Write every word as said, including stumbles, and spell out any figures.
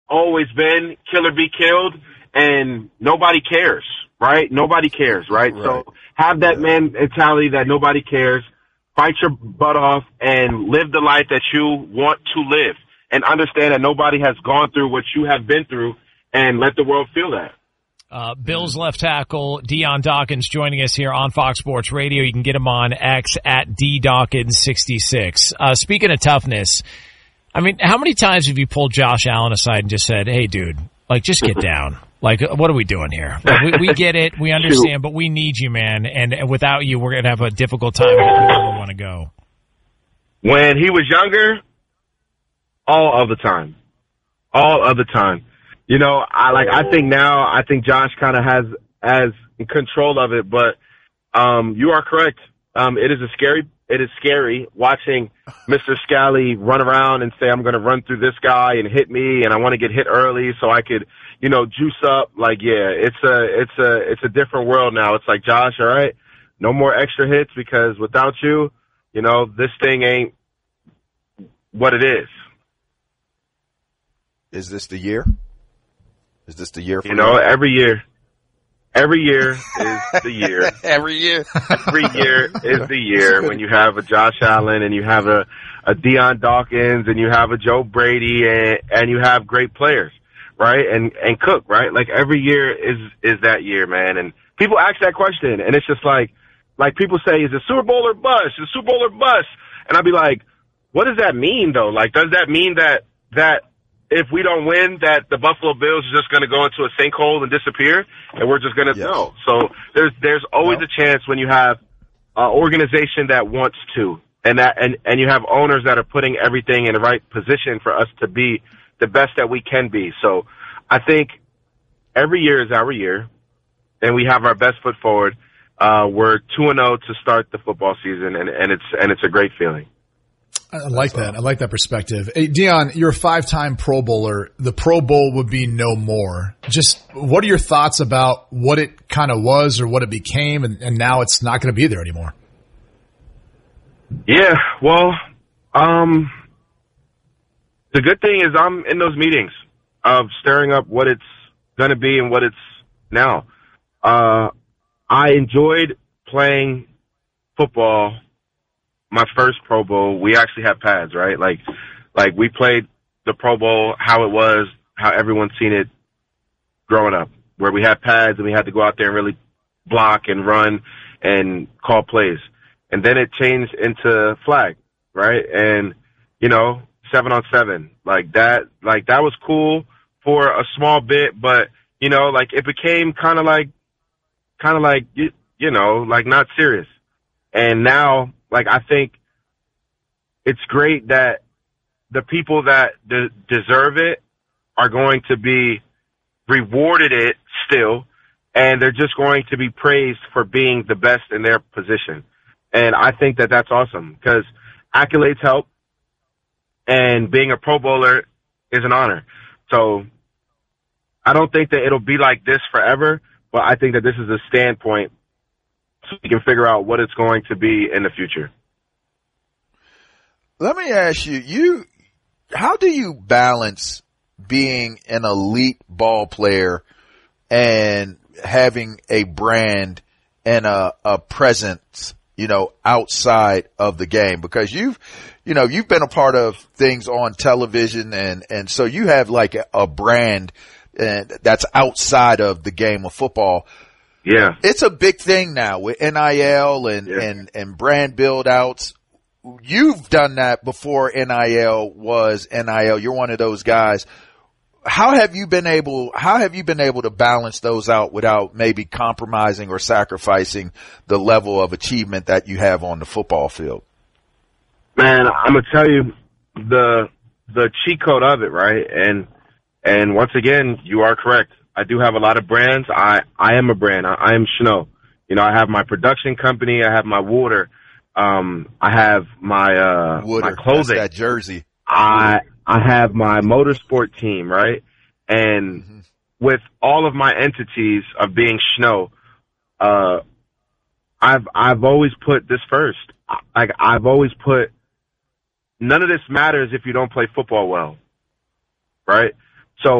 always been kill or be killed, and nobody cares, right? Nobody cares, right? Right. So have that mentality that nobody cares. Fight your butt off and live the life that you want to live, and understand that nobody has gone through what you have been through, and let the world feel that. Uh, Bills left tackle Dion Dawkins joining us here on Fox Sports Radio. You can get him on X at D Dawkins sixty-six. Uh, speaking of toughness, I mean, how many times have you pulled Josh Allen aside and just said, hey, dude, like, just get down? Like, what are we doing here? Like, we, we get it. We understand, but we need you, man. And, and without you, we're going to have a difficult time getting where we want to go. When he was younger, all of the time. All of the time. You know, I like, I think now, I think Josh kind of has, has control of it, but, um, you are correct. Um, it is a scary, it is scary watching Mister Scally run around and say, I'm going to run through this guy and hit me, and I want to get hit early so I could, you know, juice up. Like, yeah, it's a, it's a, it's a different world now. It's like, Josh, all right, no more extra hits, because without you, you know, this thing ain't what it is. Is this the year? Is this the year for you know, you? every year. Every year is the year. Every year. Every year is the year when you have a Josh Allen and you have a, a Dion Dawkins and you have a Joe Brady and, and you have great players, right? And, and Cook, right? Like, every year is, is that year, man. And people ask that question, and it's just like, like people say, is it Super Bowl or bust? Is it Super Bowl or bust? And I'd be like, what does that mean, though? Like, does that mean that, that, if we don't win, that the Buffalo Bills are just going to go into a sinkhole and disappear, and we're just going to yes. know. So there's there's always no. a chance when you have an organization that wants to, and that and, and you have owners that are putting everything in the right position for us to be the best that we can be. So I think every year is our year, and we have our best foot forward. Uh, we're two and zero to start the football season, and, and it's and it's a great feeling. I like that. I like that perspective. Hey, Dion, you're a five-time Pro Bowler. The Pro Bowl would be no more. Just what are your thoughts about what it kind of was or what it became, and, and now it's not going to be there anymore? Yeah, well, um, the good thing is I'm in those meetings of stirring up what it's going to be and what it's now. Uh, I enjoyed playing football. My first Pro Bowl, we actually had pads, right? Like, like we played the Pro Bowl how it was, how everyone's seen it growing up, where we had pads and we had to go out there and really block and run and call plays. And then it changed into flag, right? And, you know, seven on seven, like that, like that was cool for a small bit, but, you know, like it became kind of like, kind of like, you, you know, like not serious. And now, like, I think it's great that the people that de- deserve it are going to be rewarded it still, and they're just going to be praised for being the best in their position. And I think that that's awesome, because accolades help, and being a Pro Bowler is an honor. So I don't think that it'll be like this forever, but I think that this is a standpoint so we can figure out what it's going to be in the future. Let me ask you, you, how do you balance being an elite ball player and having a brand and a, a presence, you know, outside of the game? Because you've, you know, you've been a part of things on television, and, and so you have like a, a brand and that's outside of the game of football. Yeah. It's a big thing now with N I L and, yeah. and, and brand build outs. You've done that before N I L was N I L. You're one of those guys. How have you been able, how have you been able to balance those out without maybe compromising or sacrificing the level of achievement that you have on the football field? Man, I'm going to tell you the, the cheat code of it, right? And, and once again, you are correct. I do have a lot of brands. I, I am a brand. I, I am Snow. You know, I have my production company. I have my water. Um, I have my, uh, Wooder, my clothing. that's that jersey. I, I have my motorsport team, right? And mm-hmm. with all of my entities of being Snow, uh, I've, I've always put this first. Like, I've always put, none of this matters if you don't play football well, right?